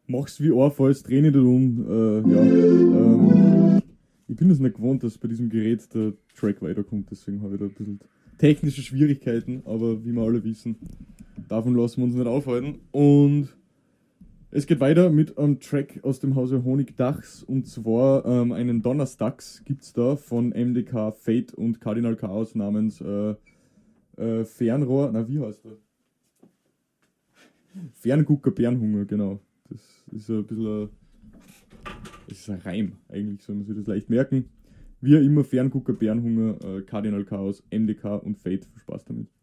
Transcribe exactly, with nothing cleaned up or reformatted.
mach's wie ein, falls dreh nicht um. Äh, ja, ähm, ich bin es nicht gewohnt, dass bei diesem Gerät der Track weiterkommt, deswegen habe ich da ein bisschen technische Schwierigkeiten, aber wie wir alle wissen, davon lassen wir uns nicht aufhalten. Und es geht weiter mit einem Track aus dem Hause Honigdachs, und zwar ähm, einen Donnerstags gibt's da von M D K, Fate und Cardinal Chaos namens äh, äh, Fernrohr, na wie heißt der? Ferngucker Bärenhunger, genau. Das ist ein bisschen ein, das ist ein Reim, eigentlich soll man sich das leicht merken. Wie immer, Ferngucker Bärenhunger, äh, Cardinal Chaos, M D K und Fate. Viel Spaß damit.